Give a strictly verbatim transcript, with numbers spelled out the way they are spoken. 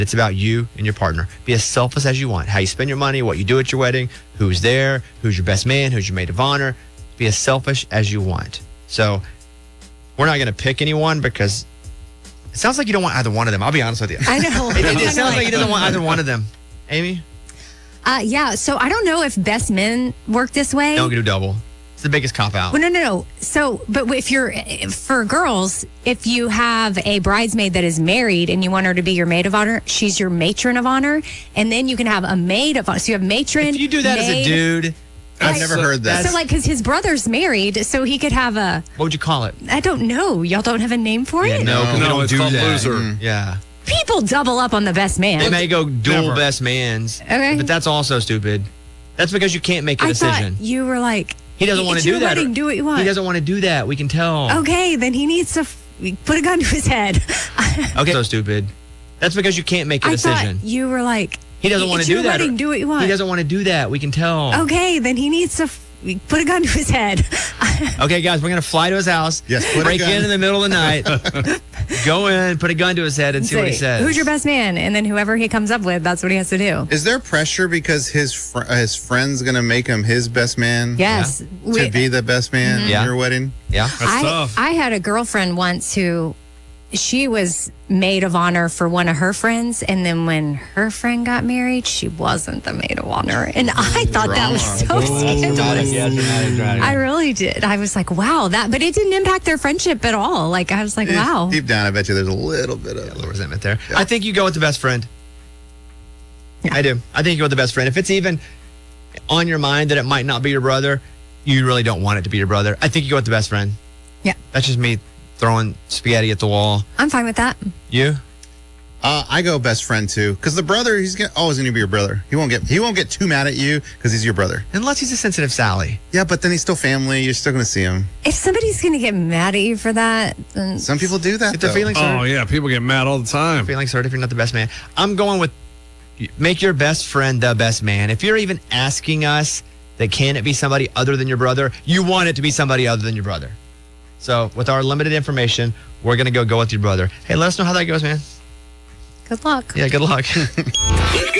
It's about you and your partner. Be as selfless as you want. How you spend your money, what you do at your wedding, who's there, who's your best man, who's your maid of honor. Be as selfish as you want. So we're not going to pick anyone because it sounds like you don't want either one of them. I'll be honest with you. I know. It, it, it sounds like you don't want either one of them. Amy? Uh, yeah, so I don't know if best men work this way. Don't do double. It's the biggest cop out. Well, no, no, no. So, but if you're, for girls, if you have a bridesmaid that is married and you want her to be your maid of honor, she's your matron of honor. And then you can have a maid of honor. So you have matron. If you do that maid, as a dude, I've never so, heard that. So, like, because his brother's married, so he could have a. What would you call it? I don't know. Y'all don't have a name for Yeah, it? no, 'cause we No, don't it's do called that. loser. Mm, yeah. People double up on the best man. They may go dual Never. best mans. Okay. But that's also stupid. That's because you can't make a I decision. thought you were like. He doesn't want to it's do your that. wedding, do what you want. He doesn't want to do that. We can tell. Okay, then he needs to f- put a gun to his head. Okay. So stupid. That's because you can't make a I decision. thought you were like. He doesn't want to it's do your that. Wedding, do what you want. He doesn't want to do that. We can tell. Okay, then he needs to f- put a gun to his head. Okay, guys, we're going to fly to his house. Yes, put a break gun. in in the middle of the night. Go in, put a gun to his head, and see what he Say, says. Who's your best man? And then whoever he comes up with, that's what he has to do. Is there pressure because his fr- his friend's gonna make him his best man? Yes. To We- be the best man Yeah. in your wedding? Yeah. That's I, tough. I had a girlfriend once who she was maid of honor for one of her friends, and then when her friend got married, she wasn't the maid of honor, and I thought that was so scandalous. I really did. I was like, wow, that, but it didn't impact their friendship at all. Like I was like, Eh, wow. Deep down, I bet you there's a little bit of. A little resentment there. I think you go with the best friend. I do. I think you go with the best friend. If it's even on your mind that it might not be your brother, you really don't want it to be your brother. I think you go with the best friend. Yeah. That's just me throwing spaghetti at the wall. I'm fine with that. You? Uh, I go best friend too, because the brother, he's gonna, always going to be your brother. He won't get he won't get too mad at you because he's your brother. Unless he's a sensitive Sally. Yeah, but then he's still family. You're still going to see him. If somebody's going to get mad at you for that, then Some people do that. If the though. feelings hurt, Oh, yeah. People get mad all the time. feelings hurt if you're not the best man. I'm going with make your best friend the best man. If you're even asking us that can it be somebody other than your brother, you want it to be somebody other than your brother. So with our limited information, we're going to go go with your brother. Hey, let us know how that goes, man. good luck. Yeah, good luck. You